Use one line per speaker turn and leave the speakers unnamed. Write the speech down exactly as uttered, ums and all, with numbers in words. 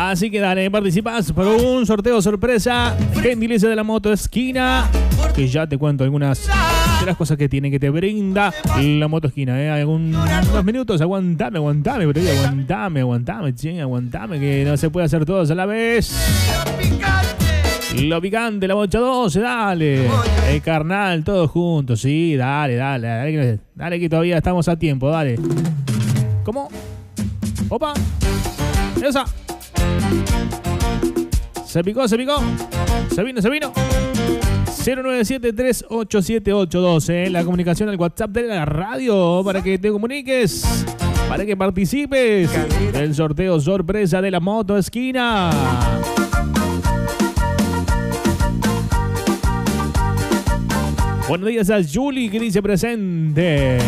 Así que dale, participas por un sorteo sorpresa. Gentileza de la Moto Esquina. Que ya te cuento algunas de las cosas que tiene, que te brinda la Moto Esquina. ¿eh? Algunos minutos, aguantame, aguantame, pero aguantame, aguantame, che, aguantame, que no se puede hacer todos a la vez. Lo picante, la bocha doce, dale. El carnal, todos juntos, sí, dale, dale, dale, dale que todavía estamos a tiempo, dale. ¿Cómo? Opa. Esa. Se picó, se picó. Se vino, se vino. cero nueve siete, tres ocho siete, ocho uno dos. ¿eh? La comunicación al WhatsApp de la radio para que te comuniques, para que participes del sorteo sorpresa de la Moto Esquina. Buenos días a Julie que dice presente.